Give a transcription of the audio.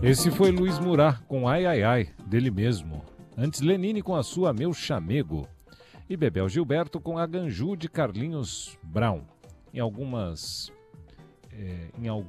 Esse foi Luiz Murat com Ai Ai Ai, dele mesmo. Antes Lenine com a sua Meu Chamego. E Bebel Gilberto com a Ganju de Carlinhos Brown. Em alguns